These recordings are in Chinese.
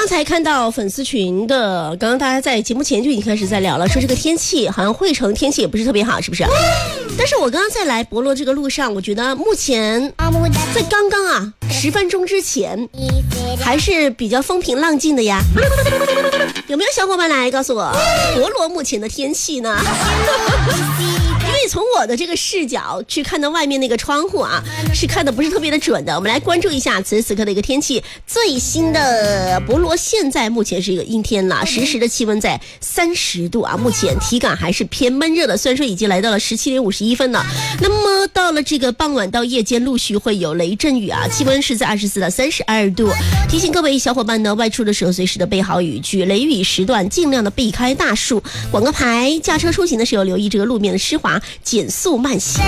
才看到粉丝群的，刚刚大家在节目前就已经开始在聊了，说这个天气好像惠城天气也不是特别好，是不是？但是我刚刚在来博罗这个路上，我觉得目前在刚刚10分钟之前还是比较风平浪静的呀。有没有小伙伴来告诉我博罗目前的天气呢？因为从我的这个视角去看到外面那个窗户是看的不是特别的准的。我们来关注一下此时此刻的一个天气。最新的博罗现在目前是一个阴天啦，实时的气温在30度目前体感还是偏闷热的，虽然说已经来到了17点51分了。那么到了这个傍晚到夜间陆续会有雷阵雨气温是在24到32度。提醒各位小伙伴呢，外出的时候随时的备好雨具，雷雨时段尽量的避开大树。广告牌，驾车出行的时候留意这个路面的湿滑，减速慢行。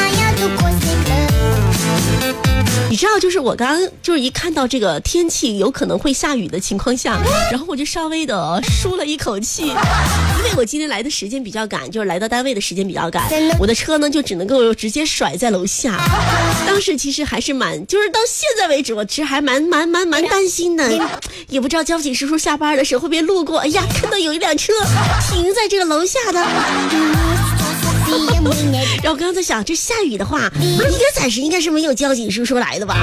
你知道，就是我刚刚就是一看到这个天气有可能会下雨的情况下，然后我就稍微的舒了一口气，因为我今天来的时间比较赶，就是来到单位的时间比较赶，我的车呢就只能够直接甩在楼下。当时其实还是就是到现在为止，我其实还蛮担心的，也不知道交警叔叔下班的时候会不会路过，哎呀，看到有一辆车停在这个楼下的。然后刚刚在想，这下雨的话，应该暂时应该是没有交警叔叔来的吧？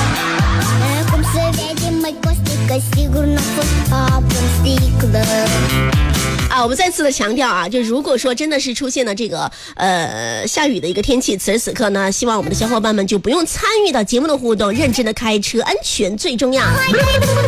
我们再次的强调就如果说真的是出现了这个下雨的一个天气，此时此刻呢，希望我们的小伙伴们就不用参与到节目的互动，认真的开车，安全最重要。